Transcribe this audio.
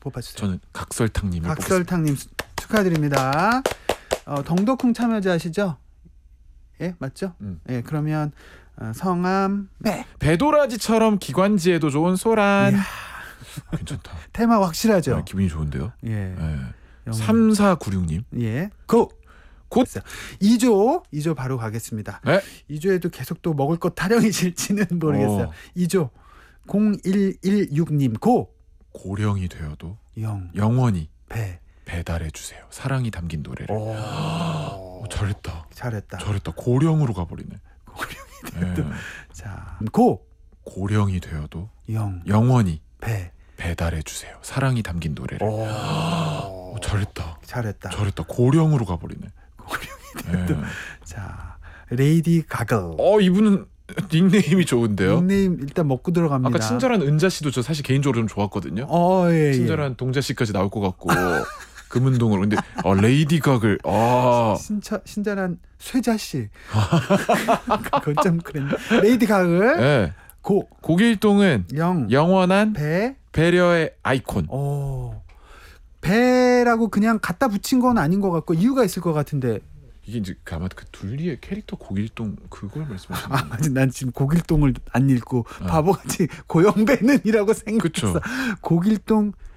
뽑아주세요. 저는 각설탕님을 각설탕님 축하드립니다. 덩덕쿵 참여자 아시죠? 예, 맞죠? 예, 그러면 성함 배도라지처럼 기관지에도 좋은 소란. 이야. 괜찮다. 테마 확실하죠? 아, 기분이 좋은데요. 예. 네. 영어. 3496님. 예. 곧 2조 바로 가겠습니다. 네? 2조에도 계속 또 먹을 것 타령이실지는 모르겠어요. 2조 0116님 고령이 되어도 영 영원히 배 배달해 주세요. 사랑이 담긴 노래를. 잘했다. 잘했다. 고령으로 가버리네. 고령이 되어도. 네. 자, 고령이 되어도 영원히 배달해 주세요. 사랑이 담긴 노래를. 잘했다. 고령으로 가버리네. 고령이 되어도. 자, 레이디 가글. 이분은 닉네임이 좋은데요. 닉네임 일단 먹고 들어갑니다. 아까 친절한 은자 씨도 저 사실 개인적으로 좀 좋았거든요. 예. 친절한 동자 씨까지 나올 것 같고 금은동으로. 근데 레이디 가글. 친절한 쇠자 씨. 그건 좀 그랬네. 레이디 가글. 네. 고길동은 영원한 배려의 아이콘. 배라고 그냥 갖다 붙인 건 아닌 것 같고 이유가 있을 것 같은데. 이게 이제 아마 그 둘리의 캐릭터 고길동 그걸 말씀하시는 거예요. 맞아. 난 지금 고길동을 안 읽고 바보같이 고영배는이라고 생각했어. 그쵸. 고길동